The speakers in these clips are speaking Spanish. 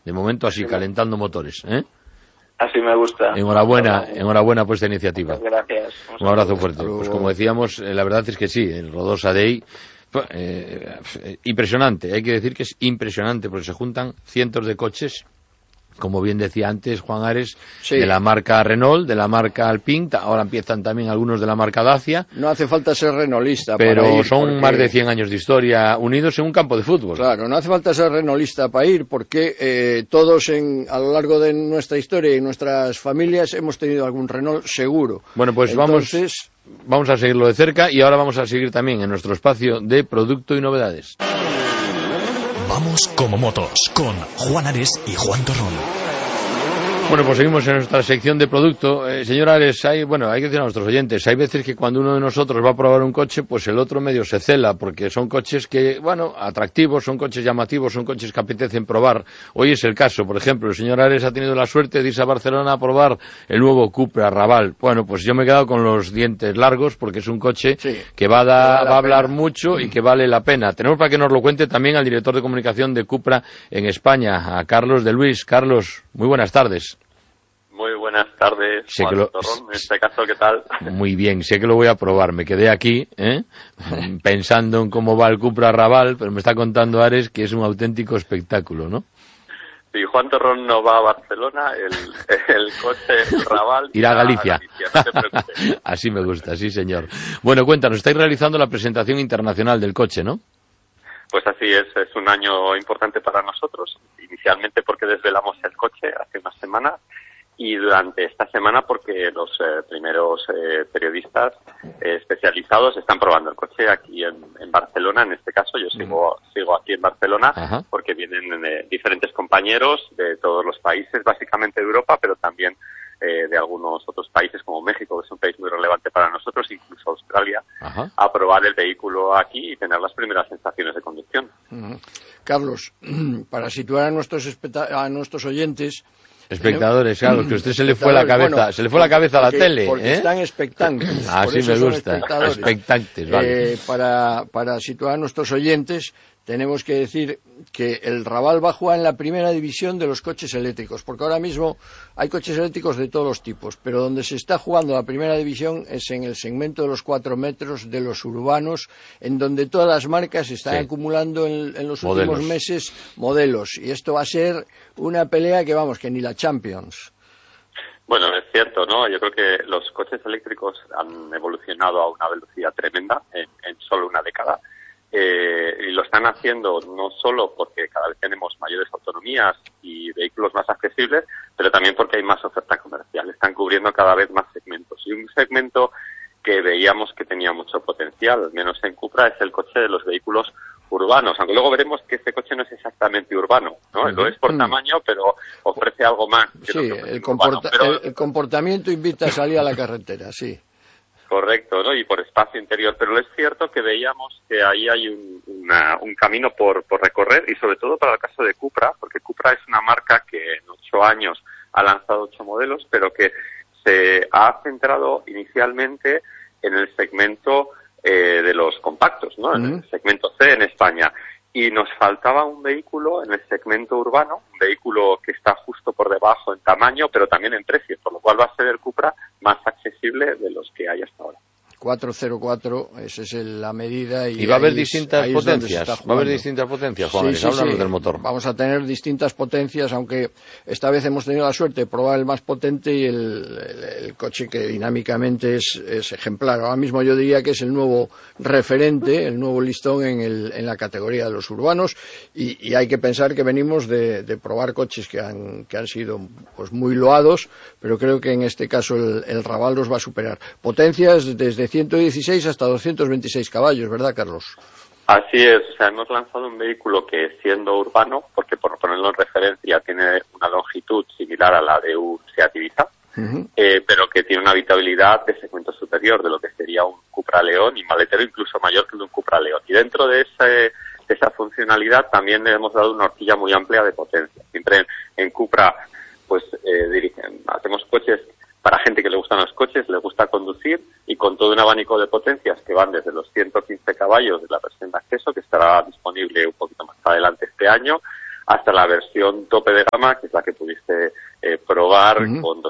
De momento así, calentando motores, ¿eh? Así me gusta. Enhorabuena por esta iniciativa. Gracias. Un abrazo fuerte. Pues como decíamos, la verdad es que sí, el Rodosa Day, impresionante. Hay que decir que es impresionante porque se juntan cientos de coches, como bien decía antes Juan Ares, sí, de la marca Renault, de la marca Alpine, ahora empiezan también algunos de la marca Dacia. No hace falta ser renaultista pero para ir, son porque... más de 100 años de historia unidos en un campo de fútbol. Claro, no hace falta ser renaultista para ir, porque todos a lo largo de nuestra historia y nuestras familias hemos tenido algún Renault seguro. Bueno, pues entonces... vamos a seguirlo de cerca y ahora vamos a seguir también en nuestro espacio de producto y novedades. Vamos como motos, con Juan Ares y Juan Torrón. Bueno, pues seguimos en nuestra sección de producto. Señor Ares, hay que decir a nuestros oyentes, hay veces que cuando uno de nosotros va a probar un coche, pues el otro medio se cela, porque son coches que, atractivos, son coches llamativos, son coches que apetecen probar. Hoy es el caso, por ejemplo, el señor Ares ha tenido la suerte de irse a Barcelona a probar el nuevo Cupra Raval. Bueno, pues yo me he quedado con los dientes largos, porque es un coche que va a hablar mucho y que vale la pena. Tenemos para que nos lo cuente también al director de comunicación de Cupra en España, a Carlos de Luis. Carlos, muy buenas tardes. Muy buenas tardes, Juan Torrón, en este caso, ¿qué tal? Muy bien, sé que lo voy a probar. Me quedé aquí, pensando en cómo va el Cupra Raval, pero me está contando Ares que es un auténtico espectáculo, ¿no? Sí, Juan Torrón no va a Barcelona, el coche Raval irá a Galicia. No te preocupes. Así me gusta, sí señor. Bueno, cuéntanos, estáis realizando la presentación internacional del coche, ¿no? Pues así es un año importante para nosotros, inicialmente porque desvelamos el coche hace unas semanas, y durante esta semana porque los primeros periodistas especializados están probando el coche aquí en Barcelona. En este caso yo sigo aquí en Barcelona. Ajá. Porque vienen diferentes compañeros de todos los países, básicamente de Europa, pero también de algunos otros países como México, que es un país muy relevante para nosotros, incluso Australia, ajá, a probar el vehículo aquí y tener las primeras sensaciones de conducción. Uh-huh. Carlos, para situar a nuestros oyentes... Espectadores, claro, que a usted se le fue la cabeza, a la tele, porque están expectantes. Así me gusta, expectantes, vale. Para situar a nuestros oyentes, tenemos que decir que el Raval va a jugar en la primera división de los coches eléctricos, porque ahora mismo hay coches eléctricos de todos los tipos, pero donde se está jugando la primera división es en el segmento de los 4 metros, de los urbanos, en donde todas las marcas están acumulando en los últimos meses modelos, y esto va a ser una pelea que ni la Champions. Bueno, es cierto, ¿no? Yo creo que los coches eléctricos han evolucionado a una velocidad tremenda en solo una década. Y lo están haciendo no solo porque cada vez tenemos mayores autonomías y vehículos más accesibles, pero también porque hay más oferta comercial. Están cubriendo cada vez más segmentos. Y un segmento que veíamos que tenía mucho potencial, al menos en Cupra, es el coche de los vehículos urbanos, aunque luego veremos que este coche no es exactamente urbano, ¿no? Lo es por tamaño, pero ofrece algo más. El comportamiento invita a salir a la carretera, sí. Correcto, ¿no? Y por espacio interior, pero es cierto que veíamos que ahí hay un camino por recorrer, y sobre todo para el caso de Cupra, porque Cupra es una marca que en 8 años ha lanzado 8 modelos, pero que se ha centrado inicialmente en el segmento de los compactos, ¿no? En el segmento C en España. Y nos faltaba un vehículo en el segmento urbano, un vehículo que está justo por debajo en tamaño, pero también en precio, por lo cual va a ser el Cupra más accesible de los que hay hasta ahora. 404, esa es la medida. Y va a haber distintas potencias. Va a haber distintas potencias, Juan. Háblanos del motor. Vamos a tener distintas potencias, aunque esta vez hemos tenido la suerte de probar el más potente y el coche que dinámicamente es ejemplar. Ahora mismo yo diría que es el nuevo referente, el nuevo listón en la categoría de los urbanos, y hay que pensar que venimos de probar coches que han sido pues muy loados, pero creo que en este caso el Raval los va a superar. Potencias desde 116 hasta 226 caballos, ¿verdad, Carlos? Así es, o sea, hemos lanzado un vehículo que, siendo urbano, porque por ponerlo en referencia tiene una longitud similar a la de un Seat Ibiza, pero que tiene una habitabilidad de segmento superior de lo que sería un Cupra León, y maletero incluso mayor que un Cupra León. Y dentro de esa funcionalidad también le hemos dado una horquilla muy amplia de potencia. Siempre en Cupra pues hacemos coches para gente que le gustan los coches, le gusta conducir, y con todo un abanico de potencias que van desde los 115 caballos de la versión de acceso, que estará disponible un poquito más adelante este año, hasta la versión tope de gama, que es la que pudiste probar, con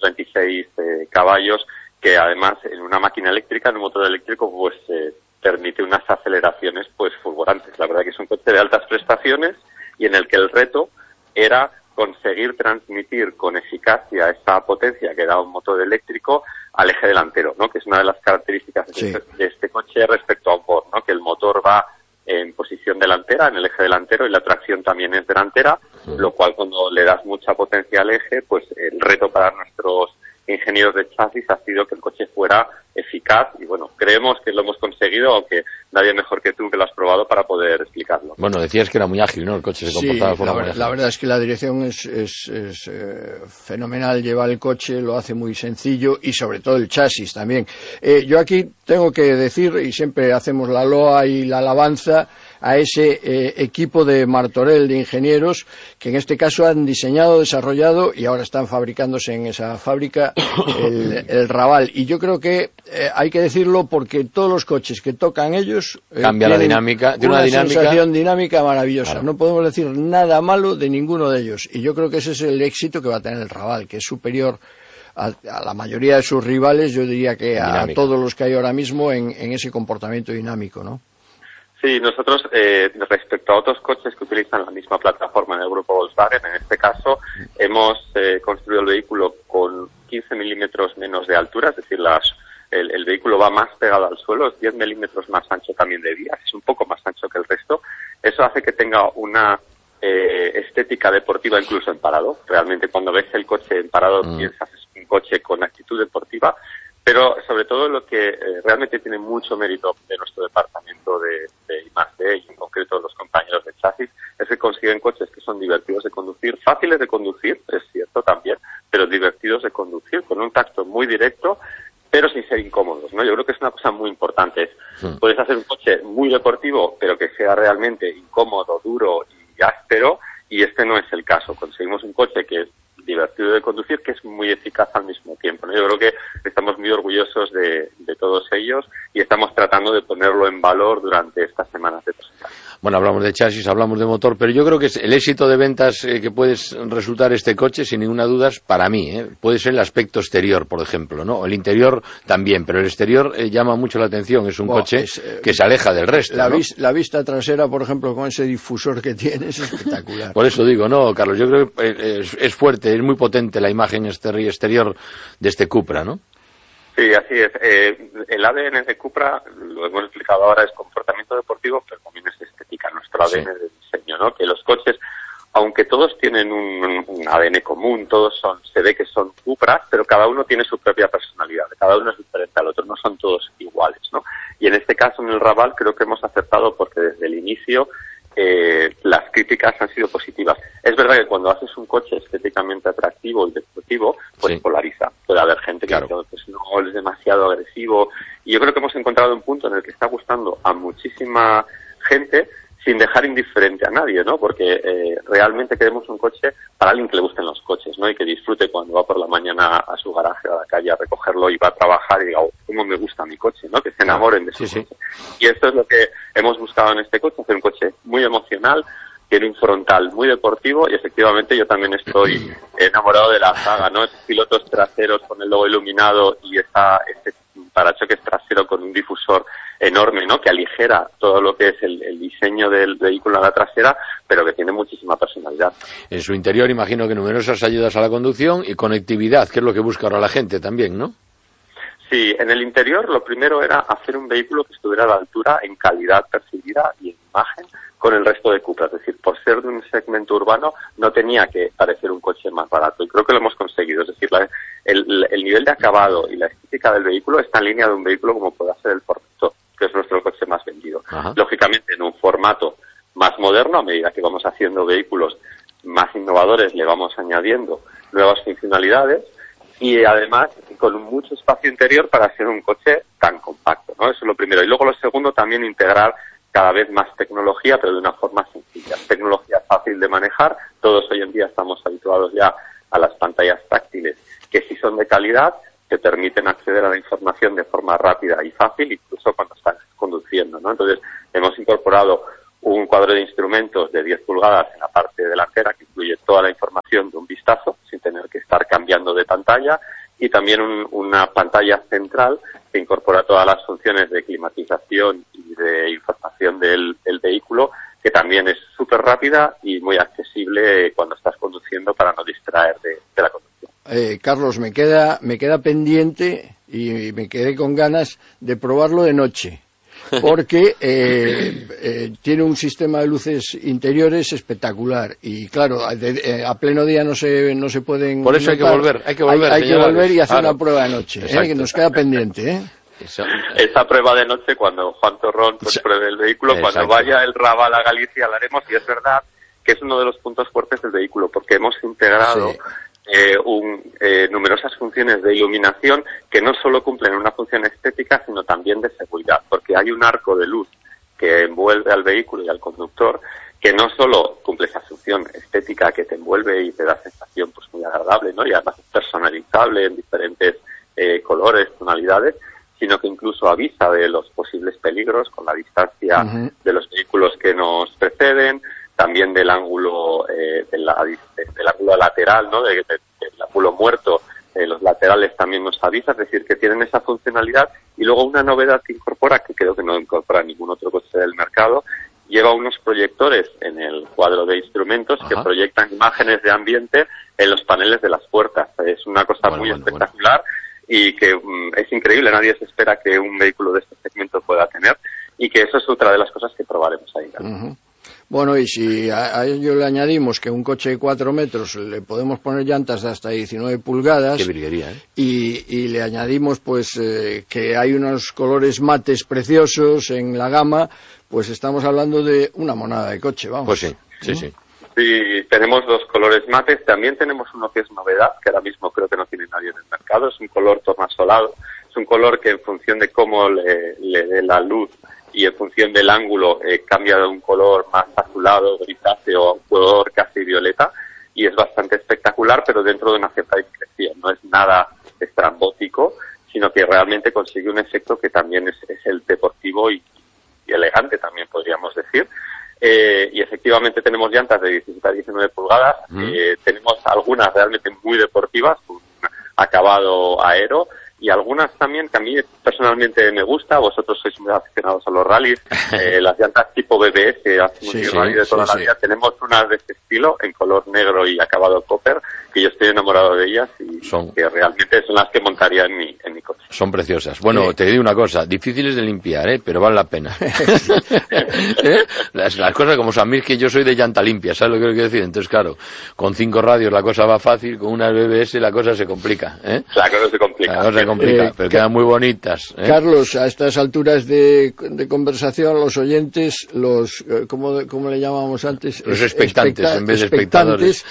226 caballos, que además en una máquina eléctrica, en un motor eléctrico, pues permite unas aceleraciones pues fulgurantes. La verdad que es un coche de altas prestaciones y en el que el reto era conseguir transmitir con eficacia esa potencia que da un motor eléctrico al eje delantero, ¿no? Que es una de las características de este coche respecto a un Ford, ¿no? Que el motor va en posición delantera, en el eje delantero, y la tracción también es delantera, lo cual cuando le das mucha potencia al eje, pues el reto para nuestros ingenieros de chasis ha sido que el coche fuera eficaz y bueno, creemos que lo hemos conseguido, aunque nadie mejor que tú que lo has probado para poder explicarlo. Bueno, decías que era muy ágil, ¿no? El coche se comportaba de forma muy ágil. La verdad es que la dirección es fenomenal, lleva el coche, lo hace muy sencillo y sobre todo el chasis también. Yo aquí tengo que decir, y siempre hacemos la loa y la alabanza a ese equipo de Martorell de ingenieros que en este caso han diseñado, desarrollado y ahora están fabricándose en esa fábrica el Raval. Y yo creo que hay que decirlo porque todos los coches que tocan ellos cambia la dinámica, tiene una sensación dinámica maravillosa. Claro. No podemos decir nada malo de ninguno de ellos. Y yo creo que ese es el éxito que va a tener el Raval, que es superior a la mayoría de sus rivales, yo diría que a todos los que hay ahora mismo en ese comportamiento dinámico, ¿no? Sí, nosotros, respecto a otros coches que utilizan la misma plataforma en el grupo Volkswagen, en este caso hemos construido el vehículo con 15 milímetros menos de altura, es decir, el vehículo va más pegado al suelo, es 10 milímetros más ancho también de vías, es un poco más ancho que el resto. Eso hace que tenga una estética deportiva incluso en parado. Realmente cuando ves el coche en parado piensas es un coche con actitud deportiva. Pero sobre todo lo que realmente tiene mucho mérito de nuestro departamento de I+D y en concreto los compañeros de chasis es que consiguen coches que son divertidos de conducir, fáciles de conducir, es cierto también, pero divertidos de conducir, con un tacto muy directo, pero sin ser incómodos, ¿no? Yo creo que es una cosa muy importante. Puedes hacer un coche muy deportivo, pero que sea realmente incómodo, duro y áspero, y este no es el caso. Conseguimos un coche que es divertido de conducir, que es muy eficaz al mismo tiempo, ¿no? Yo creo que estamos muy orgullosos de todos ellos y estamos tratando de ponerlo en valor durante estas semanas de presentación. Bueno, hablamos de chasis, hablamos de motor, pero yo creo que el éxito de ventas que puede resultar este coche, sin ninguna duda, para mí, puede ser el aspecto exterior, por ejemplo, ¿no? El interior también, pero el exterior llama mucho la atención, es un coche que se aleja del resto, ¿no? La vista trasera, por ejemplo, con ese difusor que tiene, es espectacular. Por eso digo, no, Carlos, yo creo que es fuerte, es muy potente la imagen exterior de este Cupra, ¿no? Sí, así es. El ADN de Cupra, lo hemos explicado ahora, es comportamiento deportivo, pero también es estética, nuestro ADN de diseño, ¿no? Que los coches, aunque todos tienen un ADN común, se ve que son Cupras, pero cada uno tiene su propia personalidad, cada uno es diferente al otro, no son todos iguales, ¿no? Y en este caso, en el Raval, creo que hemos acertado porque desde el inicio las críticas han sido positivas. Es verdad que cuando haces un coche estéticamente atractivo y deportivo, pues polariza. Puede haber gente que pues no es demasiado agresivo. Y yo creo que hemos encontrado un punto en el que está gustando a muchísima gente sin dejar indiferente a nadie, ¿no? Porque realmente queremos un coche para alguien que le gusten los coches, ¿no? Y que disfrute cuando va por la mañana a su garaje, a la calle a recogerlo y va a trabajar y diga, cómo me gusta mi coche, ¿no? Que se enamoren de su coche. Y esto es lo que hemos buscado en este coche, hacer un coche muy emocional, tiene un frontal muy deportivo y efectivamente yo también estoy enamorado de la saga, ¿no? Esos pilotos traseros con el logo iluminado y este parachoques trasero con un difusor enorme, ¿no? Que aligera todo lo que es el diseño del vehículo a la trasera, pero que tiene muchísima personalidad. En su interior imagino que numerosas ayudas a la conducción y conectividad, que es lo que busca ahora la gente también, ¿no? Sí, en el interior lo primero era hacer un vehículo que estuviera a la altura en calidad percibida y en imagen con el resto de Cupra, es decir, por ser de un segmento urbano no tenía que parecer un coche más barato y creo que lo hemos conseguido, es decir, el nivel de acabado y la estética del vehículo está en línea de un vehículo como puede ser el Ford Fiesta, que es nuestro coche más vendido. Ajá. Lógicamente en un formato más moderno, a medida que vamos haciendo vehículos más innovadores le vamos añadiendo nuevas funcionalidades y además con mucho espacio interior para ser un coche tan compacto, ¿no? Eso es lo primero. Y luego lo segundo, también integrar cada vez más tecnología, pero de una forma sencilla. Tecnología fácil de manejar. Todos hoy en día estamos habituados ya a las pantallas táctiles, que si son de calidad, te permiten acceder a la información de forma rápida y fácil, incluso cuando estás conduciendo, ¿no? Entonces, hemos incorporado un cuadro de instrumentos de 10 pulgadas en la parte delantera que incluye toda la información de un vistazo, sin tener que estar cambiando de pantalla, y también una pantalla central que incorpora todas las funciones de climatización y de información del vehículo, que también es súper rápida y muy accesible cuando estás conduciendo para no distraer de la conducción. Carlos, me queda pendiente y me quedé con ganas de probarlo de noche, porque tiene un sistema de luces interiores espectacular y claro, a pleno día no se pueden. Por eso notar. hay que volver y hacer claro. Una prueba de noche, que nos queda pendiente. Esa prueba de noche, cuando Juan Torrón pruebe el vehículo, cuando vaya el Raval a Galicia la haremos, y es verdad que es uno de los puntos fuertes del vehículo, porque hemos integrado numerosas funciones de iluminación que no solo cumplen una función estética, sino también de seguridad, porque hay un arco de luz que envuelve al vehículo y al conductor, que no solo cumple esa función estética que te envuelve y te da sensación pues muy agradable, ¿no? Y además es personalizable en diferentes colores, tonalidades, sino que incluso avisa de los posibles peligros con la distancia de los vehículos que nos preceden, también del ángulo del ángulo lateral, ¿no? Del ángulo muerto, los laterales también nos avisa, es decir, que tienen esa funcionalidad. Y luego una novedad que incorpora, que creo que no incorpora ningún otro coche del mercado, lleva unos proyectores en el cuadro de instrumentos que proyectan imágenes de ambiente en los paneles de las puertas. Es una cosa muy espectacular. Y que es increíble, nadie se espera que un vehículo de este segmento pueda tener, y que eso es otra de las cosas que probaremos ahí. Bueno, y si a ello le añadimos que un coche de 4 metros le podemos poner llantas de hasta 19 pulgadas, qué virguería, y le añadimos pues que hay unos colores mates preciosos en la gama, pues estamos hablando de una monada de coche, vamos. Pues sí, sí. Sí, tenemos 2 colores mates, también tenemos uno que es novedad, que ahora mismo creo que no tiene nadie en el mercado, es un color tornasolado, es un color que en función de cómo le dé la luz y en función del ángulo cambia de un color más azulado, grisáceo, a un color casi violeta, y es bastante espectacular, pero dentro de una cierta discreción, no es nada estrambótico, sino que realmente consigue un efecto que también es el deportivo y elegante, también podríamos decir. Y efectivamente tenemos llantas de 17 a 19 pulgadas, tenemos algunas realmente muy deportivas, un acabado aero, y algunas también que a mí personalmente me gusta, vosotros sois muy aficionados a los rallies, las llantas tipo BBS, hacemos rally de toda la vida, tenemos unas de este estilo, en color negro y acabado copper, que yo estoy enamorado de ellas y que realmente son las que montaría en mi coche. Son preciosas. Bueno, te digo una cosa, difíciles de limpiar, pero vale la pena. Las cosas como son, a mí es que yo soy de llanta limpia, ¿sabes lo que quiero decir? Entonces, claro, con 5 radios la cosa va fácil, con unas BBS la cosa se complica. La cosa se complica. Pero quedan muy bonitas. Carlos, a estas alturas de conversación, los oyentes, los ¿cómo le llamábamos antes? Los expectantes, en vez de espectadores.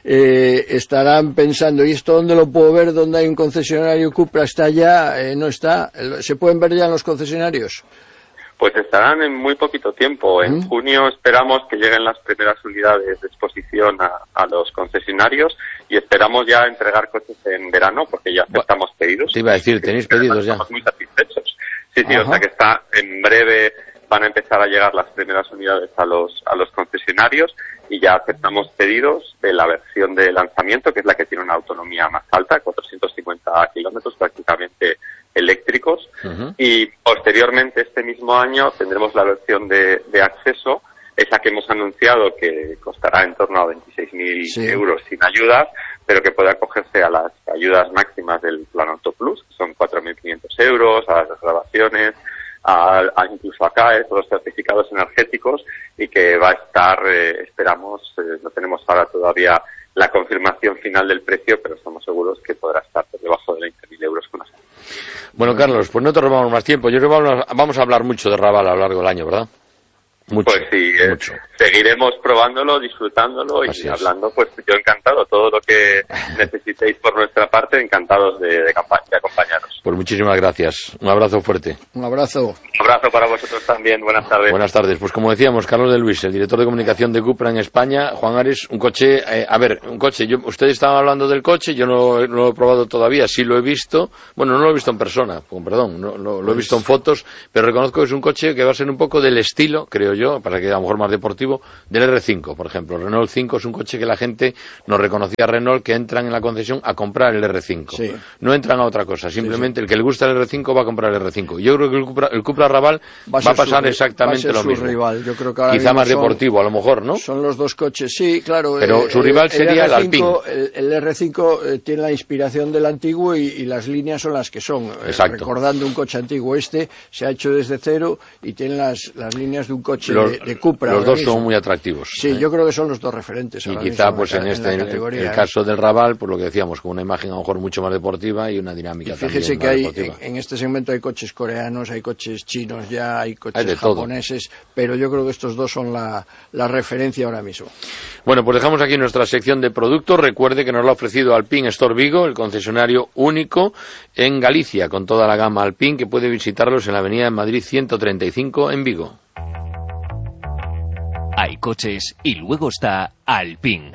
Estarán pensando, ¿y esto dónde lo puedo ver? ¿Dónde hay un concesionario Cupra? ¿Está ya? ¿No está? ¿Se pueden ver ya en los concesionarios? Pues estarán en muy poquito tiempo. En junio esperamos que lleguen las primeras unidades de exposición a los concesionarios y esperamos ya entregar coches en verano porque ya aceptamos pedidos. Te iba a decir, ¿tenéis pedidos ya? Estamos muy satisfechos. Sí, o sea que en breve van a empezar a llegar las primeras unidades a los concesionarios y ya aceptamos pedidos de la versión de lanzamiento, que es la que tiene una autonomía más alta, 450 kilómetros prácticamente eléctricos, y posteriormente este mismo año tendremos la versión de acceso, esa que hemos anunciado que costará en torno a 26.000 euros sin ayudas, pero que puede acogerse a las ayudas máximas del Plan Auto Plus, que son 4.500 euros, a las grabaciones, incluso acá, todos los certificados energéticos, y que va a estar, esperamos, no tenemos ahora todavía la confirmación final del precio, pero estamos seguros que podrá estar por debajo de 20.000 euros con nosotros. Bueno, Carlos, pues no te robamos más tiempo. Yo creo que vamos a hablar mucho de Raval a lo largo del año, ¿verdad? Mucho, pues sí, mucho. Seguiremos probándolo, disfrutándolo y hablando, pues yo encantado, todo lo que necesitéis por nuestra parte, encantados de acompañaros. Pues muchísimas gracias, un abrazo fuerte. Un abrazo. Un abrazo para vosotros también, buenas tardes. Buenas tardes, pues como decíamos, Carlos de Luis, el director de comunicación de Cupra en España. Juan Ares, un coche, ustedes estaban hablando del coche, yo no lo he probado todavía, sí lo he visto, bueno, no lo he visto en persona, lo he visto en fotos, pero reconozco que es un coche que va a ser un poco del estilo, creo yo, para que a lo mejor más deportivo, del R5, por ejemplo. Renault 5 es un coche que la gente nos reconocía a Renault, que entran en la concesión a comprar el R5. Sí. No entran a otra cosa, simplemente el que le gusta el R5 va a comprar el R5. Yo creo que el Cupra Raval va a pasar exactamente lo mismo. Rival. Yo creo que ahora quizá más deportivo, a lo mejor, ¿no? Son los dos coches, sí, claro. Pero su rival sería el Alpine. El R5 tiene la inspiración del antiguo y las líneas son las que son. Recordando un coche antiguo, se ha hecho desde cero y tiene las líneas de un coche de Cupra. Los dos son muy atractivos. Sí, yo creo que son los dos referentes. Y quizá pues en el caso del Raval, pues lo que decíamos, con una imagen a lo mejor mucho más deportiva y una dinámica y fíjese también que en este segmento hay coches coreanos, hay coches chinos ya, hay coches japoneses, pero yo creo que estos dos son la referencia ahora mismo. Bueno, pues dejamos aquí nuestra sección de productos. Recuerde que nos lo ha ofrecido Alpine Store Vigo, el concesionario único en Galicia, con toda la gama Alpine, que puede visitarlos en la avenida de Madrid 135 en Vigo. Hay coches y luego está Alpine.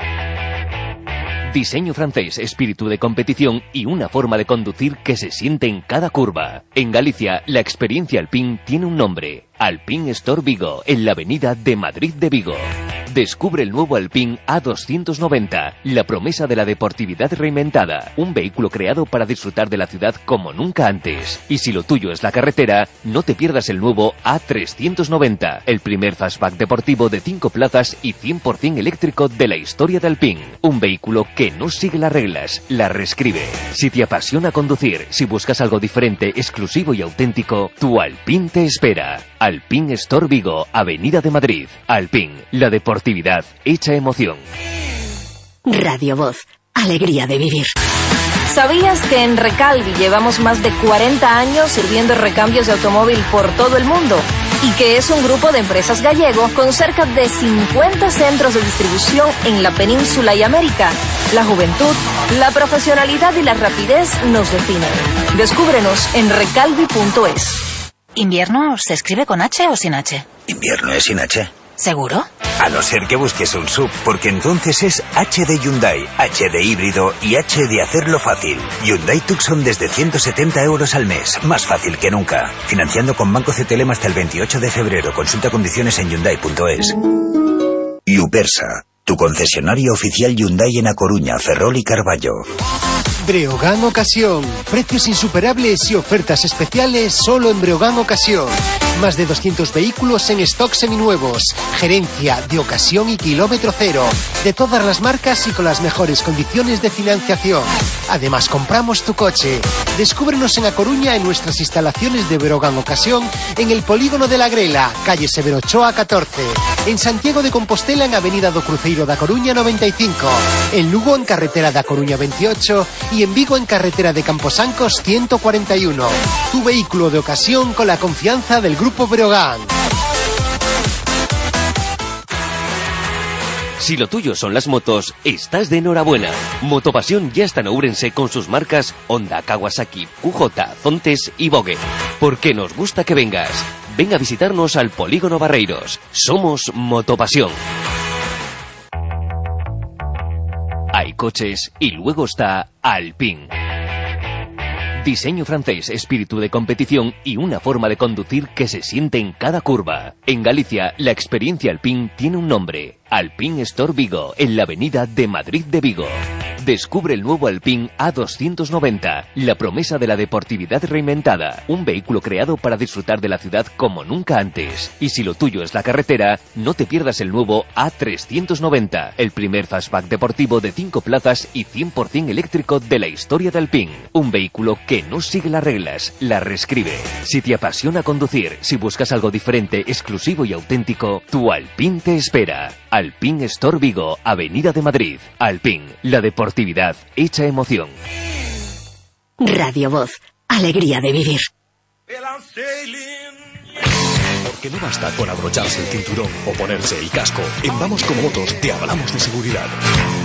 Diseño francés, espíritu de competición y una forma de conducir que se siente en cada curva. En Galicia, la experiencia Alpine tiene un nombre: Alpine Store Vigo, en la avenida de Madrid de Vigo. Descubre el nuevo Alpine A290, la promesa de la deportividad reinventada. Un vehículo creado para disfrutar de la ciudad como nunca antes. Y si lo tuyo es la carretera, no te pierdas el nuevo A390, el primer fastback deportivo de 5 plazas y 100% eléctrico de la historia de Alpine. Un vehículo que no sigue las reglas, las reescribe. Si te apasiona conducir, si buscas algo diferente, exclusivo y auténtico, tu Alpine te espera. Alpine Store Vigo, avenida de Madrid. Alpine, la deportividad hecha emoción. Radio Voz, alegría de vivir. ¿Sabías que en Recalvi llevamos más de 40 años sirviendo recambios de automóvil por todo el mundo? Y que es un grupo de empresas gallego con cerca de 50 centros de distribución en la península y América. La juventud, la profesionalidad y la rapidez nos definen. Descúbrenos en recalvi.es. ¿Invierno se escribe con H o sin H? Invierno es sin H. ¿Seguro? A no ser que busques un SUV, porque entonces es H de Hyundai, H de híbrido y H de hacerlo fácil. Hyundai Tucson desde 170 euros al mes, más fácil que nunca. Financiando con Banco CTLM hasta el 28 de febrero. Consulta condiciones en Hyundai.es. Upersa, tu concesionario oficial Hyundai en A Coruña, Ferrol y Carballo. Breogán Ocasión. Precios insuperables y ofertas especiales solo en Breogán Ocasión. Más de 200 vehículos en stock seminuevos. Gerencia de ocasión y kilómetro cero. De todas las marcas y con las mejores condiciones de financiación. Además, compramos tu coche. Descúbrenos en A Coruña en nuestras instalaciones de Breogán Ocasión, en el Polígono de la Grela, calle Severo Ochoa 14. En Santiago de Compostela, en avenida do Cruceiro da Coruña 95. En Lugo, en carretera da Coruña 28. Y en Vigo, en carretera de Camposancos 141. Tu vehículo de ocasión con la confianza del Grupo Breogán. Si lo tuyo son las motos, estás de enhorabuena. Motopasión ya está en Ourense con sus marcas Honda, Kawasaki, QJ, Zontes y Vogue. Porque nos gusta que vengas. Ven a visitarnos al Polígono Barreiros. Somos Motopasión. Hay coches y luego está Alpine. Diseño francés, espíritu de competición y una forma de conducir que se siente en cada curva. En Galicia, la experiencia Alpine tiene un nombre: Alpine Store Vigo, en la avenida de Madrid de Vigo. Descubre el nuevo Alpine A290, la promesa de la deportividad reinventada. Un vehículo creado para disfrutar de la ciudad como nunca antes. Y si lo tuyo es la carretera, no te pierdas el nuevo A390, el primer fastback deportivo de 5 plazas y 100% eléctrico de la historia de Alpine. Un vehículo que no sigue las reglas, las reescribe. Si te apasiona conducir, si buscas algo diferente, exclusivo y auténtico, tu Alpine te espera. Alpine Store Vigo, avenida de Madrid. Alpine, la deportividad hecha emoción. Radio Voz, alegría de vivir. Porque no basta con abrocharse el cinturón o ponerse el casco. En Vamos como Motos te hablamos de seguridad.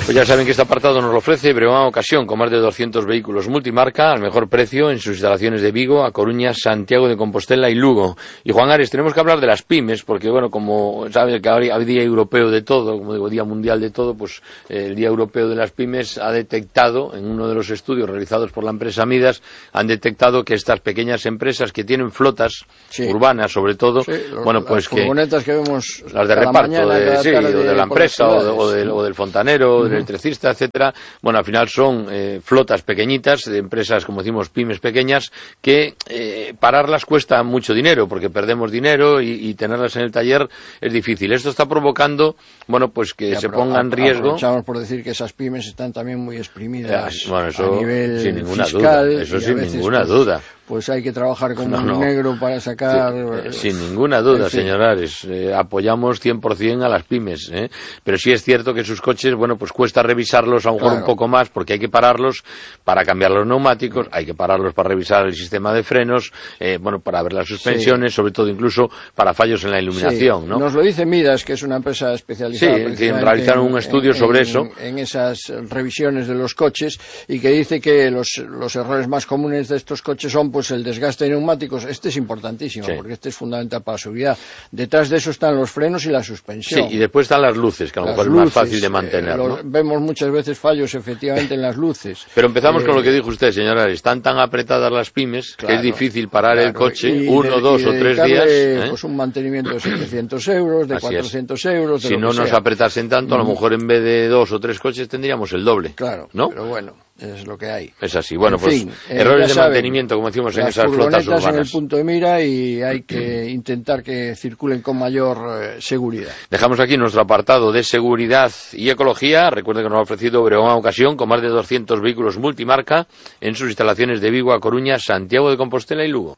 Pues ya saben que este apartado nos lo ofrece Breogán Ocasión, con más de 200 vehículos multimarca al mejor precio en sus instalaciones de Vigo, A Coruña, Santiago de Compostela y Lugo. Y Juan Ares, tenemos que hablar de las pymes, porque bueno, como sabes que ahora hay Día Europeo de todo, como digo, Día Mundial de todo, pues el Día Europeo de las Pymes ha detectado, en uno de los estudios realizados por la empresa Midas, han detectado que estas pequeñas empresas que tienen flotas urbanas, sobre todo, bueno, pues las furgonetas que vemos las de reparto, o de la empresa, o del fontanero, del electricista, etcétera, bueno, al final son flotas pequeñitas, de empresas, como decimos, pymes pequeñas, que pararlas cuesta mucho dinero, porque perdemos dinero y tenerlas en el taller es difícil. Esto está provocando, bueno, pues que se ponga en riesgo. Aprovechamos por decir que esas pymes están también muy exprimidas bueno, eso, a nivel sin ninguna fiscal, duda, eso sin veces, ninguna duda. Pues hay que trabajar como un negro para sacar... Sin ninguna duda, señor Ares, apoyamos 100% a las pymes, pero sí es cierto que sus coches, bueno, pues cuesta revisarlos a lo mejor un poco más, porque hay que pararlos para cambiar los neumáticos, hay que pararlos para revisar el sistema de frenos, bueno, para ver las suspensiones, sobre todo incluso para fallos en la iluminación, ¿no? Nos lo dice Midas, que es una empresa especializada. Sí, realizaron un estudio sobre eso. En esas revisiones de los coches, y que dice que los errores más comunes de estos coches son pues el desgaste de neumáticos. Este es importantísimo, porque este es fundamental para la seguridad. Detrás de eso están los frenos y la suspensión. Sí, y después están las luces, que a lo mejor es más fácil de mantener, ¿no? Vemos muchas veces fallos, efectivamente, en las luces. Pero empezamos con lo que dijo usted, señora. Están tan apretadas las pymes que es difícil parar el coche 1, 2 o 3 días. Pues un mantenimiento de 700 euros, de 400 euros. Si no nos apretasen tanto, a lo mejor en vez de 2 o 3 coches tendríamos el doble. Claro, ¿no? Pero bueno, es lo que hay. Es así. Bueno, en fin, errores de mantenimiento, como decimos en esas flotas urbanas. En el punto de mira, y hay que intentar que circulen con mayor seguridad. Dejamos aquí nuestro apartado de seguridad y ecología. Recuerden que nos ha ofrecido Breogán Ocasión, con más de 200 vehículos multimarca en sus instalaciones de Vigo, A Coruña, Santiago de Compostela y Lugo.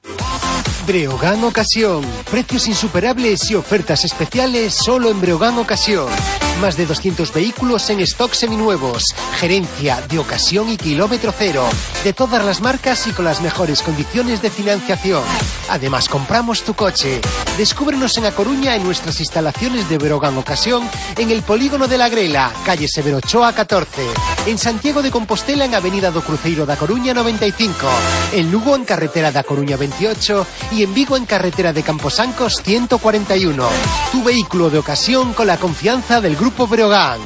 Breogán Ocasión. Precios insuperables y ofertas especiales solo en Breogán Ocasión. Más de 200 vehículos en stock seminuevos. Gerencia de ocasión y kilómetro cero. De todas las marcas y con las mejores condiciones de financiación. Además, compramos tu coche. Descúbrenos en A Coruña en nuestras instalaciones de Breogán Ocasión, en el Polígono de la Grela, calle Severo Ochoa 14. En Santiago de Compostela, en Avenida do Cruceiro da Coruña 95. En Lugo, en Carretera da Coruña 28. Y en Vigo, en Carretera de Camposancos 141. Tu vehículo de ocasión con la confianza del Grupo Breogán.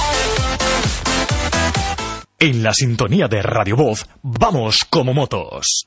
En la sintonía de Radio Voz, vamos como motos.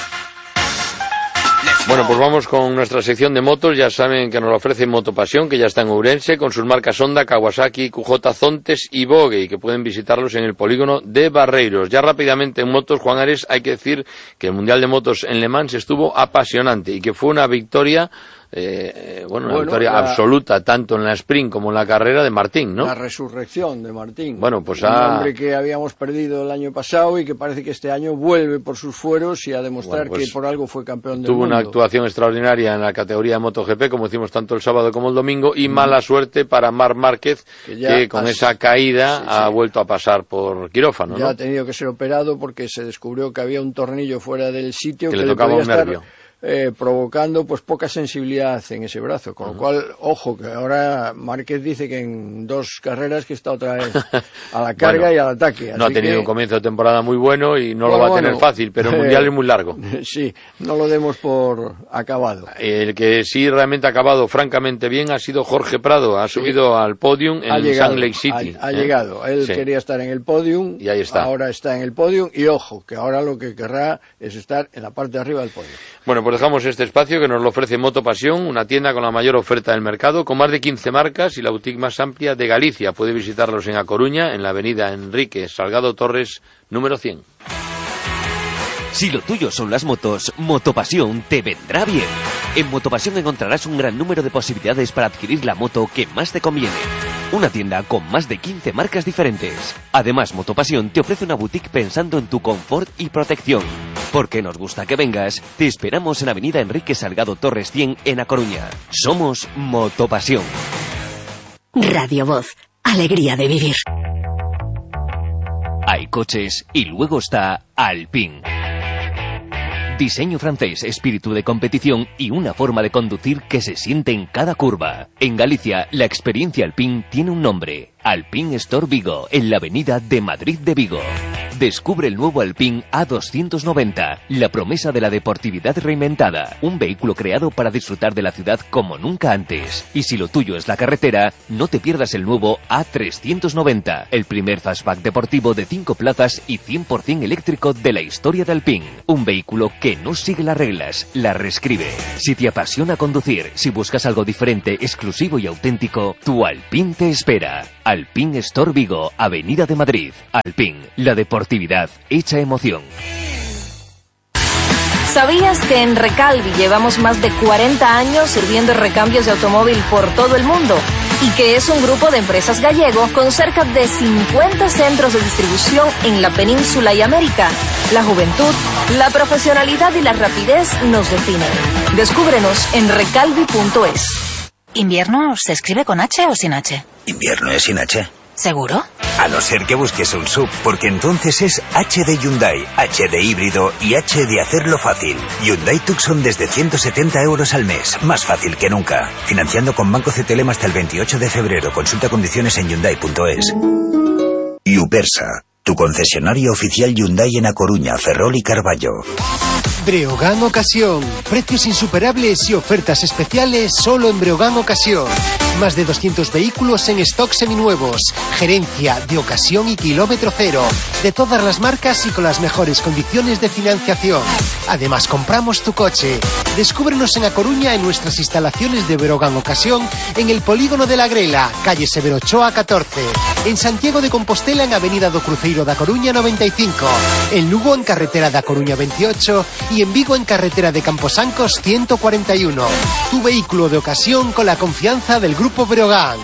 Bueno, pues vamos con nuestra sección de motos. Ya saben que nos lo ofrece Motopasión, que ya está en Ourense, con sus marcas Honda, Kawasaki, QJ, Zontes y Vogue, y que pueden visitarlos en el polígono de Barreiros. Ya rápidamente en motos, Juan Ares, hay que decir que el Mundial de Motos en Le Mans estuvo apasionante y que fue una victoria... una victoria absoluta, tanto en la sprint como en la carrera de Martín, ¿no? La resurrección de Martín. Bueno, pues un hombre que habíamos perdido el año pasado y que parece que este año vuelve por sus fueros y a demostrar que por algo fue campeón del mundo. Tuvo una actuación extraordinaria en la categoría de MotoGP, como decimos tanto el sábado como el domingo, y mala suerte para Marc Márquez, que con esa caída ha vuelto a pasar por quirófano, ya ¿no? Ha tenido que ser operado porque se descubrió que había un tornillo fuera del sitio que le tocaba un nervio. Provocando pues poca sensibilidad en ese brazo, con lo cual, ojo, que ahora Márquez dice que en 2 carreras que está otra vez a la carga y al ataque. No ha tenido un comienzo de temporada muy bueno y no lo va a tener fácil, pero el Mundial es muy largo. Sí, no lo demos por acabado. El que sí realmente ha acabado francamente bien ha sido Jorge Prado, ha subido al podium en Salt Lake City. Ha llegado, él quería estar en el podium, y ahí está. Ahora está en el podium, y ojo, que ahora lo que querrá es estar en la parte de arriba del podium. Bueno, pues dejamos este espacio que nos lo ofrece Motopasión, una tienda con la mayor oferta del mercado, con más de 15 marcas y la boutique más amplia de Galicia. Puede visitarlos en A Coruña, en la avenida Enrique Salgado Torres, número 100. Si lo tuyo son las motos, Motopasión te vendrá bien. En Motopasión encontrarás un gran número de posibilidades para adquirir la moto que más te conviene. Una tienda con más de 15 marcas diferentes. Además, Motopasión te ofrece una boutique pensando en tu confort y protección. Porque nos gusta que vengas, te esperamos en Avenida Enrique Salgado Torres 100 en A Coruña. Somos Motopasión. Radio Voz, alegría de vivir. Hay coches y luego está Alpine. Diseño francés, espíritu de competición y una forma de conducir que se siente en cada curva. En Galicia, la experiencia Alpine tiene un nombre. Alpine Store Vigo, en la avenida de Madrid de Vigo. Descubre el nuevo Alpine A290, la promesa de la deportividad reinventada. Un vehículo creado para disfrutar de la ciudad como nunca antes. Y si lo tuyo es la carretera, no te pierdas el nuevo A390, el primer fastback deportivo de 5 plazas y 100% eléctrico de la historia de Alpine. Un vehículo que no sigue las reglas, las reescribe. Si te apasiona conducir, si buscas algo diferente, exclusivo y auténtico, tu Alpine te espera. Alpine Store Vigo, Avenida de Madrid. Alpine, la deportividad hecha emoción. ¿Sabías que en Recalvi llevamos más de 40 años sirviendo recambios de automóvil por todo el mundo? Y que es un grupo de empresas gallego con cerca de 50 centros de distribución en la península y América. La juventud, la profesionalidad y la rapidez nos definen. Descúbrenos en recalvi.es. ¿Invierno se escribe con H o sin H? Invierno es sin H. ¿Seguro? A no ser que busques un SUV, porque entonces es H de Hyundai, H de híbrido y H de hacerlo fácil. Hyundai Tucson desde 170 euros al mes, más fácil que nunca. Financiando con Banco CTLM hasta el 28 de febrero. Consulta condiciones en Hyundai.es. Upersa, tu concesionario oficial Hyundai en A Coruña, Ferrol y Carballo. Breogán Ocasión. Precios insuperables y ofertas especiales solo en Breogán Ocasión. Más de 200 vehículos en stock seminuevos. Gerencia de ocasión y kilómetro cero. De todas las marcas y con las mejores condiciones de financiación. Además, compramos tu coche. Descúbrenos en A Coruña en nuestras instalaciones de Breogán Ocasión en el Polígono de la Grela, calle Severo Ochoa 14. En Santiago de Compostela en Avenida do Cruzeiro da Coruña 95. En Lugo en carretera da Coruña 28 y en Vigo en carretera de Camposancos 141. Tu vehículo de ocasión con la confianza del Grupo Breogán.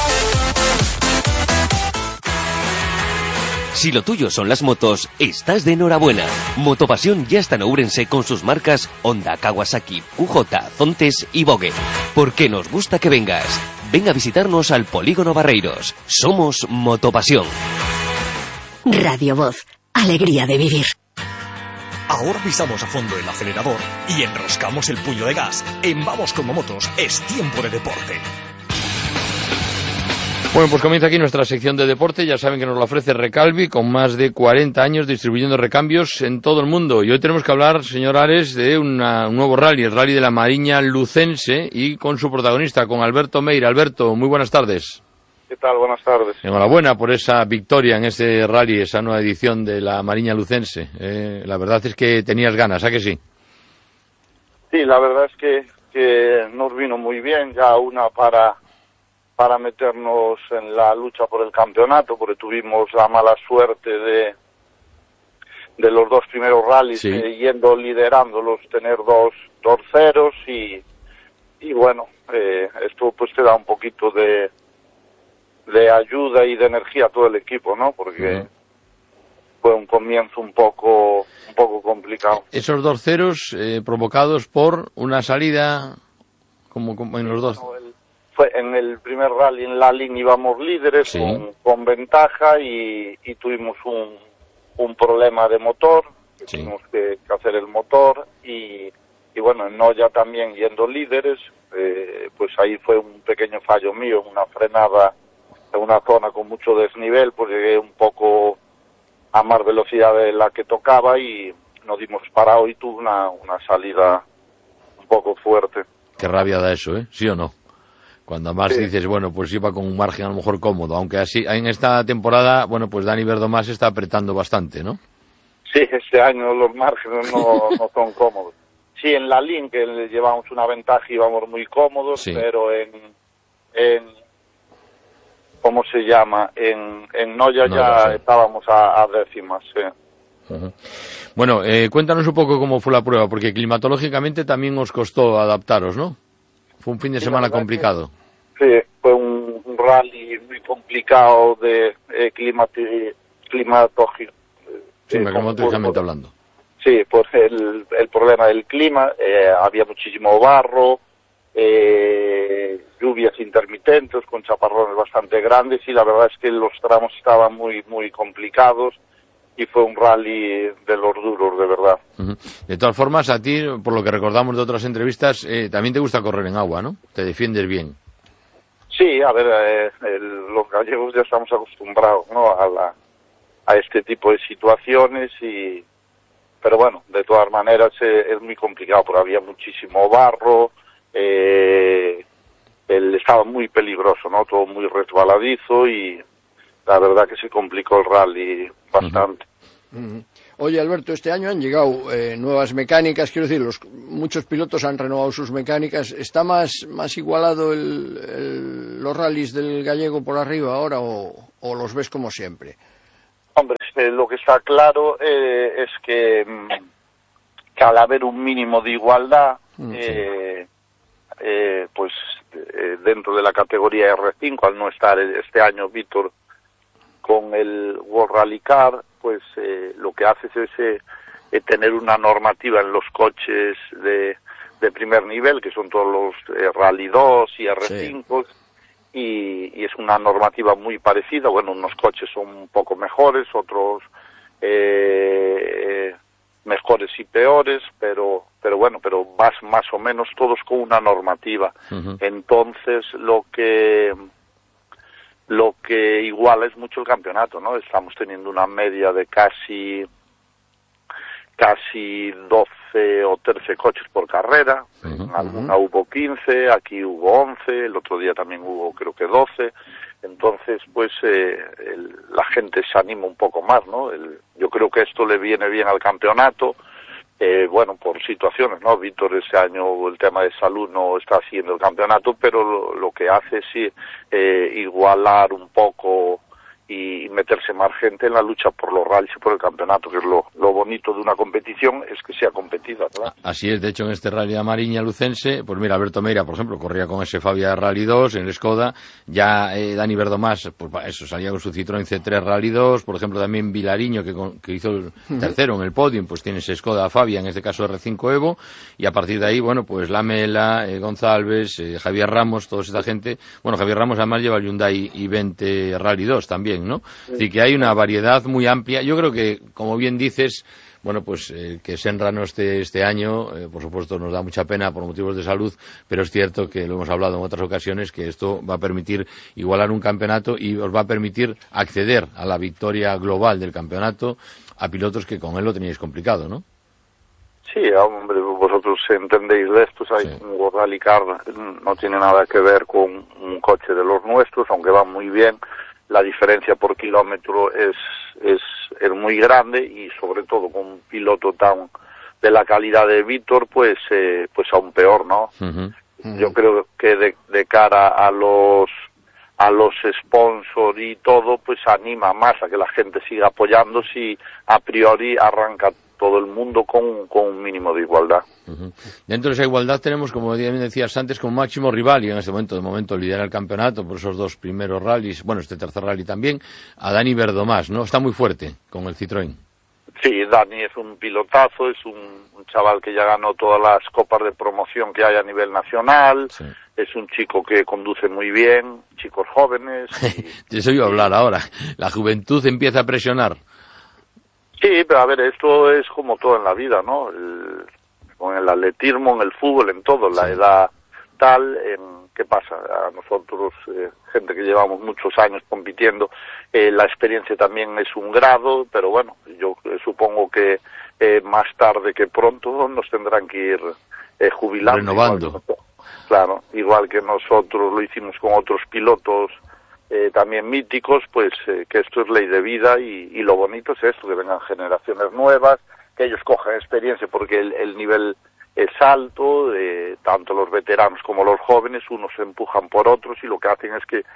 Si lo tuyo son las motos, estás de enhorabuena. Motopasión ya está en Ourense con sus marcas Honda, Kawasaki, QJ, Zontes y Vogue. Porque nos gusta que vengas. Ven a visitarnos al Polígono Barreiros. Somos Motopasión. Radio Voz, alegría de vivir. Ahora pisamos a fondo el acelerador y enroscamos el puño de gas. En Vamos como Motos es tiempo de deporte. Bueno, pues comienza aquí nuestra sección de deporte. Ya saben que nos lo ofrece Recalvi, con más de 40 años distribuyendo recambios en todo el mundo. Y hoy tenemos que hablar, señor Ares, de un nuevo rally, el rally de la Mariña Lucense, y con su protagonista, con Alberto Meira. Alberto, muy buenas tardes. ¿Qué tal? Buenas tardes. Enhorabuena por esa victoria en ese rally, esa nueva edición de la Mariña Lucense. La verdad es que tenías ganas, ¿a que sí? Sí, la verdad es que nos vino muy bien ya una para meternos en la lucha por el campeonato, porque tuvimos la mala suerte de los dos primeros rallies, sí, yendo liderándolos, tener dos ceros y bueno, esto pues te da un poquito de ayuda y de energía a todo el equipo, ¿no? Porque fue un comienzo un poco complicado. Esos dos ceros provocados por una salida como en los dos. Fue en el primer rally en la línea íbamos líderes, sí, con ventaja y tuvimos un problema de motor, sí, tuvimos que hacer el motor y bueno, en Noya también yendo líderes, pues ahí fue un pequeño fallo mío, una frenada en una zona con mucho desnivel, pues llegué un poco a más velocidad de la que tocaba y nos dimos parado y tuve una salida un poco fuerte. Qué rabia da eso, ¿eh? ¿Sí o no? Cuando más sí, dices, bueno, pues iba con un margen a lo mejor cómodo, aunque así en esta temporada, bueno, pues Dani Verdomás está apretando bastante, ¿no? Sí, este año los márgenes no son cómodos. Sí, en la línea que le llevamos una ventaja íbamos muy cómodos, sí, pero en ¿cómo se llama? En Noya ya estábamos a décimas, sí. Bueno, cuéntanos un poco cómo fue la prueba, porque climatológicamente también os costó adaptaros, ¿no? Fue un fin de semana complicado. Sí, fue un rally muy complicado de climatológicamente hablando. Sí, por el problema del clima, había muchísimo barro, lluvias intermitentes con chaparrones bastante grandes y la verdad es que los tramos estaban muy complicados fue un rally de los duros, de verdad. De todas formas, a ti, por lo que recordamos de otras entrevistas, también te gusta correr en agua, ¿no? Te defiendes bien. Sí, a ver, los gallegos ya estamos acostumbrados, ¿no?, a este tipo de situaciones, pero bueno, de todas maneras es muy complicado porque había muchísimo barro, estaba muy peligroso, ¿no?, todo muy resbaladizo y la verdad que se complicó el rally bastante. Oye, Alberto, este año han llegado nuevas mecánicas, quiero decir, muchos pilotos han renovado sus mecánicas. ¿Está más igualado los rallies del gallego por arriba ahora o los ves como siempre? Hombre, lo que está claro es que al haber un mínimo de igualdad, pues dentro de la categoría R5, al no estar este año Víctor con el World Rally Car, pues lo que hace es tener una normativa en los coches de primer nivel, que son todos los Rally 2 y R5, y es una normativa muy parecida. Bueno, unos coches son un poco mejores, otros mejores y peores, pero bueno, pero más o menos todos con una normativa. Entonces lo que iguala es mucho el campeonato, ¿no? Estamos teniendo una media de casi 12 o 13 coches por carrera. En alguna hubo 15, aquí hubo 11, el otro día también hubo creo que 12. Entonces, pues la gente se anima un poco más, ¿no? Yo creo que esto le viene bien al campeonato. Bueno, por situaciones, ¿no? Víctor ese año el tema de salud no está siguiendo el campeonato, pero lo que hace es igualar un poco y meterse más gente en la lucha por los rallies y por el campeonato, que es lo bonito de una competición, es que sea competida, ¿verdad? Así es. De hecho, en este rally de Mariña Lucense, pues mira, Alberto Meira, por ejemplo, corría con ese Fabia Rally 2 en el Skoda, ya Dani Verdomás, pues eso, salía con su Citroën C3 Rally 2, por ejemplo, también Vilariño, que hizo el tercero en el podium, pues tiene ese Skoda Fabia, en este caso R5 Evo, y a partir de ahí, bueno, pues Lamela, González, Javier Ramos, toda esta gente. Bueno, Javier Ramos además lleva el Hyundai i20 Rally 2 también, ¿no? Es decir, que hay una variedad muy amplia. Yo creo que, como bien dices, bueno, pues que Senra no esté este año, por supuesto nos da mucha pena por motivos de salud, pero es cierto que lo hemos hablado en otras ocasiones, que esto va a permitir igualar un campeonato y os va a permitir acceder a la victoria global del campeonato a pilotos que con él lo teníais complicado, ¿no? Sí, hombre, vosotros entendéis de esto, un World Rally Car no tiene nada que ver con un coche de los nuestros, aunque va muy bien. La diferencia por kilómetro es muy grande, y sobre todo con un piloto tan de la calidad de Víctor, pues aún peor, ¿no? Yo creo que de cara a los sponsors y todo, pues anima más a que la gente siga apoyando si a priori arranca todo el mundo con un mínimo de igualdad. Dentro de esa igualdad tenemos, como bien decías antes, como máximo rival, y en este momento, de momento, lidera el campeonato por esos dos primeros rallies, bueno, este tercer rally también, a Dani Verdomás, ¿no? Está muy fuerte con el Citroën. Sí, Dani es un pilotazo, es un chaval que ya ganó todas las copas de promoción que hay a nivel nacional, es un chico que conduce muy bien, chicos jóvenes. De eso iba a hablar ahora, la juventud empieza a presionar. Sí, pero a ver, esto es como todo en la vida, ¿no? Con el atletismo, en el fútbol, en todo, la edad tal, ¿qué pasa? A nosotros, gente que llevamos muchos años compitiendo, la experiencia también es un grado, pero bueno, yo supongo que más tarde que pronto nos tendrán que ir jubilando. Renovando. Claro, igual que nosotros lo hicimos con otros pilotos también míticos, pues que esto es ley de vida, y lo bonito es esto, que vengan generaciones nuevas, que ellos cojan experiencia, porque el nivel es alto, tanto los veteranos como los jóvenes, unos se empujan por otros, y lo que hacen es que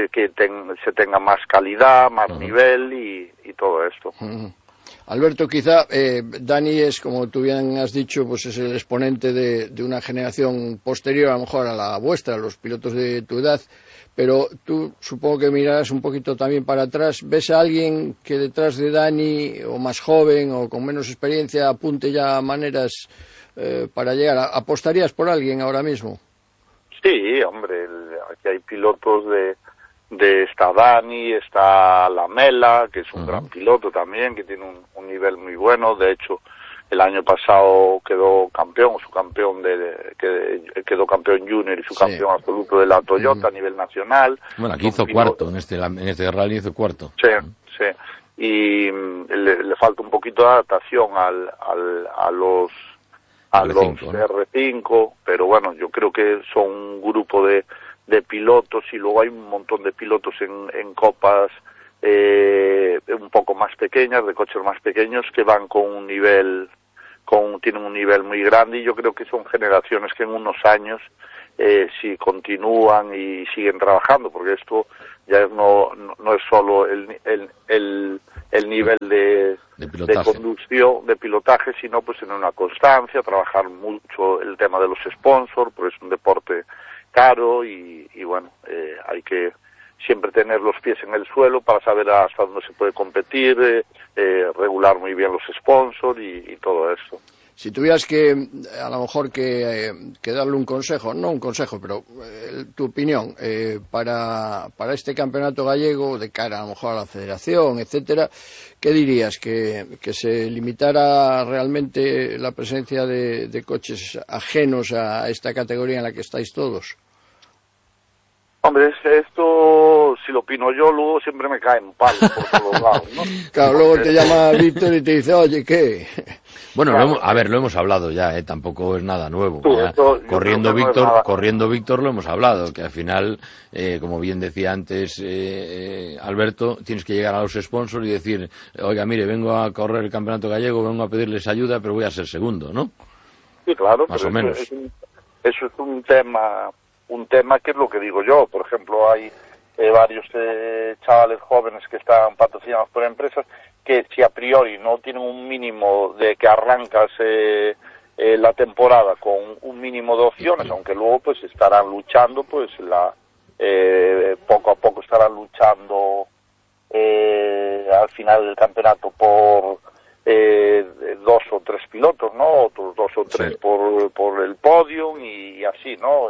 se tenga más calidad, más nivel y todo esto. Alberto, quizá Dani es, como tú bien has dicho, pues es el exponente de una generación posterior a lo mejor a la vuestra, a los pilotos de tu edad, pero tú supongo que mirarás un poquito también para atrás. ¿Ves a alguien que detrás de Dani, o más joven o con menos experiencia, apunte ya maneras para llegar? ¿Apostarías por alguien ahora mismo? Sí, hombre, aquí hay pilotos está Dani, está Lamela, que es un gran piloto también, que tiene un nivel muy bueno. De hecho, el año pasado quedó campeón, quedó campeón junior y su campeón absoluto de la Toyota a nivel nacional. Bueno, aquí hizo cuarto, en este rally hizo cuarto. Sí, sí. Y le falta un poquito de adaptación a los R5, pero bueno, yo creo que son un grupo de pilotos, y luego hay un montón de pilotos en copas un poco más pequeñas, de coches más pequeños, que van tienen un nivel muy grande, y yo creo que son generaciones que en unos años, si continúan y siguen trabajando, porque esto ya no es solo el nivel de conducción, de pilotaje, sino pues en una constancia, trabajar mucho el tema de los sponsors, porque es un deporte caro, y bueno, hay que siempre tener los pies en el suelo para saber hasta dónde se puede competir, regular muy bien los sponsors y todo eso. Si tuvieras que, a lo mejor, que darle un consejo, no un consejo, pero tu opinión, para este campeonato gallego, de cara a lo mejor a la federación, etcétera, ¿qué dirías? ¿Que se limitara realmente la presencia de coches ajenos a esta categoría en la que estáis todos? Hombre, esto, si lo opino yo, luego siempre me caen palos por todos lados, ¿no? Claro, luego te llama Víctor y te dice, oye, ¿qué? Bueno, claro, lo hemos hablado ya, tampoco es nada nuevo. Corriendo Víctor lo hemos hablado, que al final, como bien decía antes Alberto, tienes que llegar a los sponsors y decir, oiga, mire, vengo a correr el campeonato gallego, vengo a pedirles ayuda, pero voy a ser segundo, ¿no? Sí, claro. Más o menos. Eso es un tema que es lo que digo yo. Por ejemplo, hay varios chavales jóvenes que están patrocinados por empresas que si a priori no tienen un mínimo de que arrancas la temporada con un mínimo de opciones, aunque luego pues estarán luchando, pues poco a poco estarán luchando al final del campeonato por 2 o 3 pilotos, ¿no? Otros 2 o 3 por el podio y así, ¿no?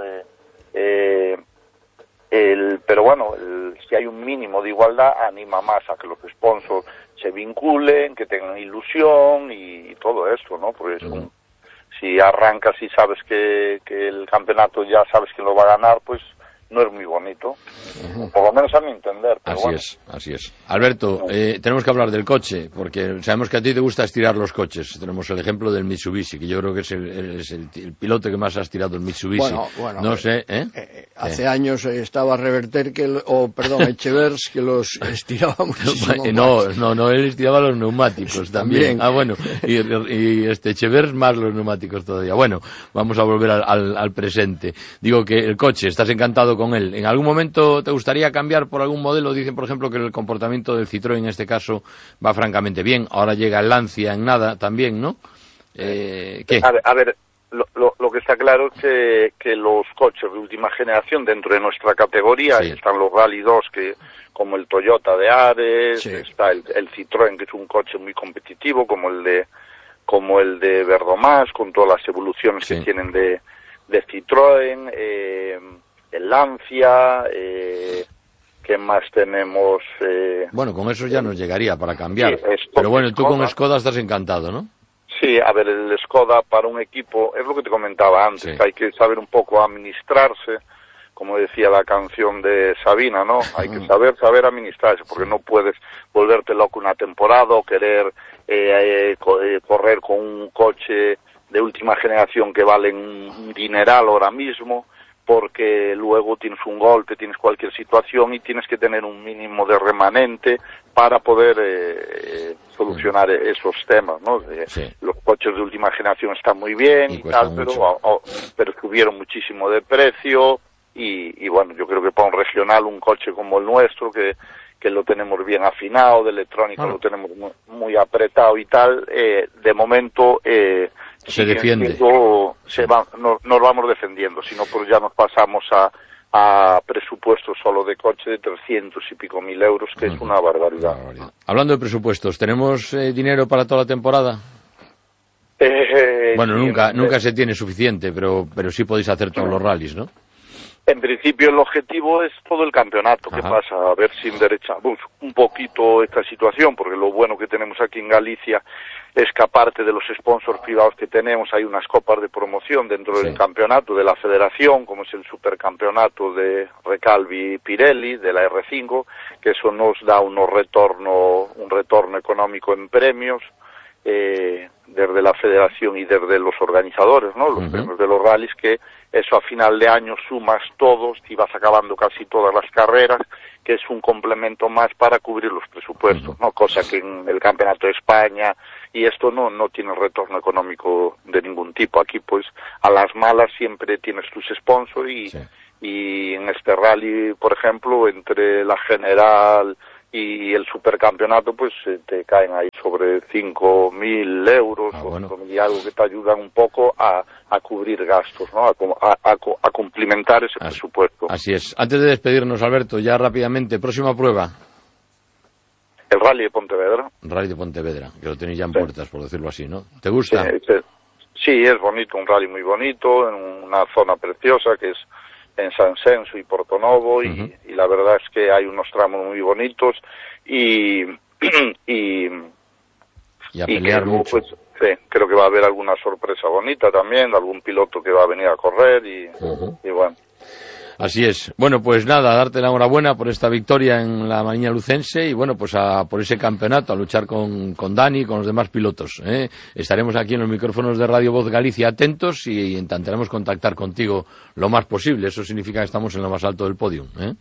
Pero bueno, si hay un mínimo de igualdad, anima más a que los sponsors se vinculen, que tengan ilusión y todo eso, ¿no? Porque si arrancas y sabes que el campeonato ya sabes que lo va a ganar, pues no es muy bonito, por lo menos a mi entender. Pero así es. Alberto, tenemos que hablar del coche, porque sabemos que a ti te gusta estirar los coches. Tenemos el ejemplo del Mitsubishi, que yo creo que es el piloto que más ha estirado el Mitsubishi. Bueno, no sé, hace años estaba Echevers, que los estiraba muchísimo No, él estiraba los neumáticos también. Bueno, y Echevers más los neumáticos todavía. Bueno, vamos a volver al presente. Digo que el coche, estás encantado con él. ¿En algún momento te gustaría cambiar por algún modelo? Dicen, por ejemplo, que el comportamiento del Citroën en este caso va francamente bien. Ahora llega el Lancia en nada también, ¿no? ¿Qué? A ver, lo que está claro es que los coches de última generación dentro de nuestra categoría, están los Rally 2, como el Toyota de Ares, está el Citroën, que es un coche muy competitivo, como el de Verdomás, con todas las evoluciones que tienen de Citroën, el Lancia, ¿qué más tenemos? Bueno, con eso ya nos llegaría para cambiar. Pero bueno, tú con Skoda estás encantado, ¿no? Sí, a ver, el Skoda para un equipo, es lo que te comentaba antes, hay que saber un poco administrarse, como decía la canción de Sabina, ¿no? Hay que saber administrarse, porque no puedes volverte loco una temporada o querer correr con un coche de última generación que valen un dineral ahora mismo, porque luego tienes un golpe, tienes cualquier situación y tienes que tener un mínimo de remanente para poder solucionar esos temas, ¿no? Los coches de última generación están muy bien y tal, pero subieron muchísimo de precio y bueno, yo creo que para un regional, un coche como el nuestro, que lo tenemos bien afinado, de electrónica lo tenemos muy apretado y tal, de momento se defiende. Nos vamos defendiendo, si no pues ya nos pasamos a presupuestos solo de coche de 300 y pico mil euros, que es una barbaridad. Hablando de presupuestos, ¿tenemos dinero para toda la temporada? Bueno, nunca se tiene suficiente, pero sí podéis hacer todos los rallies, ¿no? En principio el objetivo es todo el campeonato. ¿Qué pasa? A ver si enderezamos un poquito esta situación, porque lo bueno que tenemos aquí en Galicia es que aparte de los sponsors privados que tenemos, hay unas copas de promoción dentro del campeonato de la federación, como es el supercampeonato de Recalvi Pirelli, de la R5, que eso nos da un retorno económico en premios, desde la federación y desde los organizadores, ¿no? Los premios de los rallies, que eso a final de año sumas todos y vas acabando casi todas las carreras, que es un complemento más para cubrir los presupuestos, ¿no? Cosa que en el Campeonato de España y esto no tiene retorno económico de ningún tipo. Aquí pues a las malas siempre tienes tus sponsors y en este rally, por ejemplo, entre la general y el supercampeonato, pues te caen ahí sobre 5.000 euros o 5.000 y algo, que te ayudan un poco a cubrir gastos, ¿no? A cumplimentar ese presupuesto. Así es. Antes de despedirnos, Alberto, ya rápidamente, próxima prueba. El Rally de Pontevedra. Rally de Pontevedra, que lo tenéis ya en puertas, por decirlo así, ¿no? ¿Te gusta? Sí, es bonito, un rally muy bonito, en una zona preciosa que es en San Censo y Portonovo, y la verdad es que hay unos tramos muy bonitos y a pelear mucho. Pues, sí, creo que va a haber alguna sorpresa bonita también, algún piloto que va a venir a correr y bueno. Así es. Bueno, pues nada, darte la enhorabuena por esta victoria en la Mariña Lucense y bueno, pues por ese campeonato, a luchar con Dani y con los demás pilotos, ¿eh? Estaremos aquí en los micrófonos de Radio Voz Galicia atentos y intentaremos contactar contigo lo más posible. Eso significa que estamos en lo más alto del podio, ¿eh?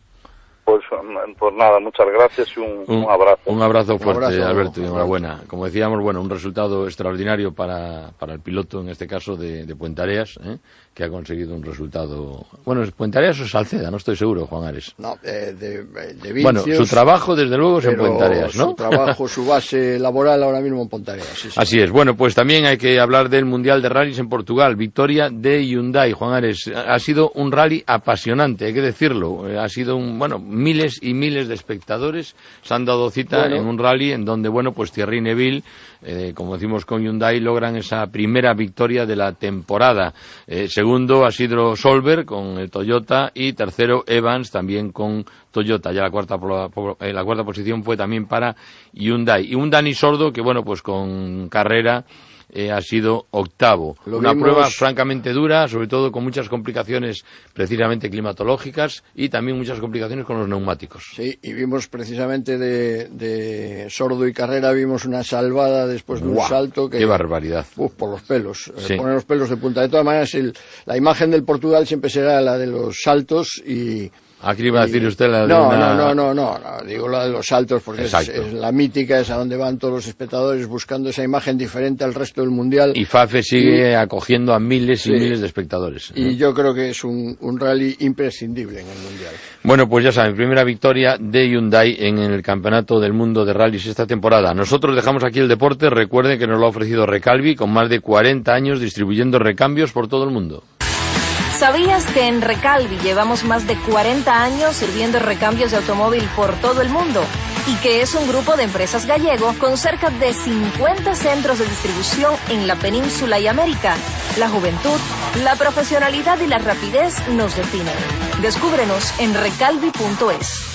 Pues nada, muchas gracias y un abrazo. Un abrazo fuerte, Alberto, y enhorabuena. Como decíamos, bueno, un resultado extraordinario para el piloto, en este caso de Puentareas, que ha conseguido un resultado... Bueno, ¿es Puentareas o Salceda? No estoy seguro, Juan Ares. No, de Vicios, bueno, su trabajo, desde luego, es en Puentareas, ¿no? Su trabajo, su base laboral ahora mismo en Puentareas. Sí. Así es. Bueno, pues también hay que hablar del Mundial de Rallys en Portugal. Victoria de Hyundai, Juan Ares. Ha sido un rally apasionante, hay que decirlo. Ha sido miles y miles de espectadores se han dado cita en un rally en donde, bueno, pues Thierry Neuville, como decimos con Hyundai, logran esa primera victoria de la temporada. Segundo ha sido Solberg con el Toyota y tercero Evans también con Toyota. Ya la cuarta posición fue también para Hyundai. Y un Dani Sordo que, bueno, pues con carrera ha sido octavo. Una prueba francamente dura, sobre todo con muchas complicaciones precisamente climatológicas y también muchas complicaciones con los neumáticos. Sí, y vimos precisamente de Sordo y carrera, vimos una salvada después de un salto que... ¡Qué barbaridad! Por los pelos, poner los pelos de punta. De todas maneras, la imagen del Portugal siempre será la de los saltos y... Aquí iba a decir usted la de No, digo la de los saltos porque es la mítica, es a donde van todos los espectadores buscando esa imagen diferente al resto del Mundial. Y FAFE sigue acogiendo a miles y miles de espectadores. Y yo creo que es un rally imprescindible en el Mundial. Bueno, pues ya saben, primera victoria de Hyundai en el Campeonato del Mundo de Rallys esta temporada. Nosotros dejamos aquí el deporte, recuerden que nos lo ha ofrecido Recalvi, con más de 40 años distribuyendo recambios por todo el mundo. ¿Sabías que en Recalvi llevamos más de 40 años sirviendo recambios de automóvil por todo el mundo? Y que es un grupo de empresas gallego con cerca de 50 centros de distribución en la península y América. La juventud, la profesionalidad y la rapidez nos definen. Descúbrenos en recalvi.es.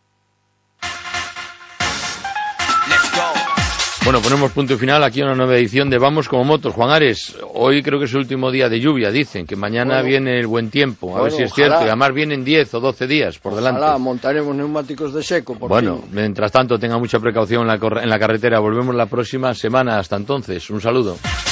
Bueno, ponemos punto y final aquí a una nueva edición de Vamos como Motos. Juan Ares, hoy creo que es el último día de lluvia, dicen, que mañana viene el buen tiempo, a ver si es cierto, y además vienen 10 o 12 días por delante. Montaremos neumáticos de seco, mientras tanto, tenga mucha precaución en la carretera. Volvemos la próxima semana, hasta entonces, un saludo.